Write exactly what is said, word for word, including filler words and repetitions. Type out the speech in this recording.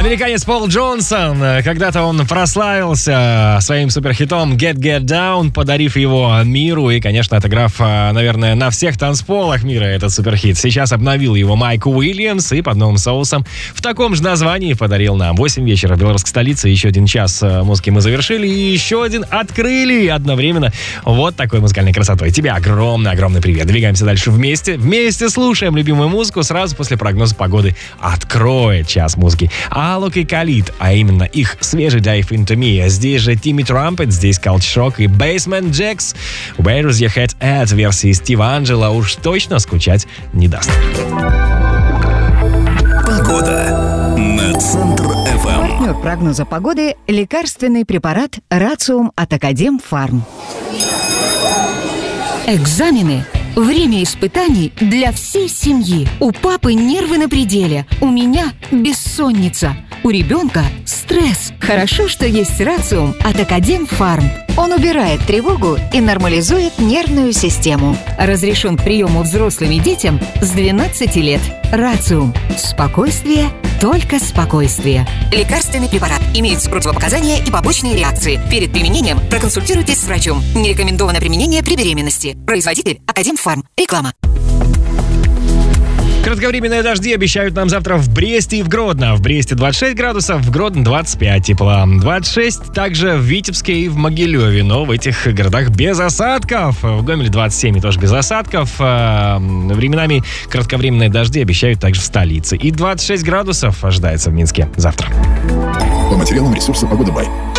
Американец Пол Джонсон. Когда-то он прославился своим суперхитом Get Get Down, подарив его миру и, конечно, отыграв, наверное, на всех танцполах мира этот суперхит. Сейчас обновил его Майк Уильямс и под новым соусом в таком же названии подарил нам восемь вечера в белорусской столице. Еще один час музыки мы завершили и еще один открыли одновременно. Вот такой музыкальной красотой. Тебе огромный-огромный привет. Двигаемся дальше вместе. Вместе слушаем любимую музыку. Сразу после прогноза погоды откроет час музыки Алок и Khalid, а именно их свежий Dive Into Me. Здесь же Timmy Trumpet, здесь Culture Shock и Basement Jaxx. Where is your head at? Версии Стива Анджела уж точно скучать не даст. Погода на Центр эф эм. Партнер прогноза погоды – лекарственный препарат Рациум от Академфарм. Экзамены. Время испытаний для всей семьи. У папы нервы на пределе, у меня бессонница, у ребенка стресс. Хорошо, что есть Рациум от Академфарм. Он убирает тревогу и нормализует нервную систему. Разрешен к приему взрослым и детям с двенадцати лет. Рациум. Спокойствие, только спокойствие. Лекарственный препарат. Имеются противопоказания и побочные реакции. Перед применением проконсультируйтесь с врачом. Не рекомендовано применение при беременности. Производитель Академфарм. Реклама. Кратковременные дожди обещают нам завтра в Бресте и в Гродно. В Бресте двадцать шесть градусов, в Гродно двадцать пять тепла. двадцать шесть также в Витебске и в Могилеве, но в этих городах без осадков. В Гомеле двадцать семь и тоже без осадков. Временами кратковременные дожди обещают также в столице. И двадцать шесть градусов ожидается в Минске завтра. По материалам ресурса «Погода Бай».